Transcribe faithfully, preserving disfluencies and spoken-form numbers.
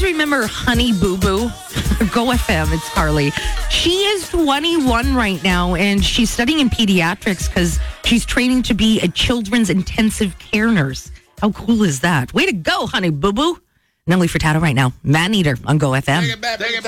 remember Honey Boo Boo? Go F M, it's Carly. She is twenty-one right now, and she's studying in pediatrics because she's training to be a children's intensive care nurse. How cool is that? Way to go, Honey Boo Boo. Nelly Furtado right now. Man Eater on Go F M. Take it back, take it back.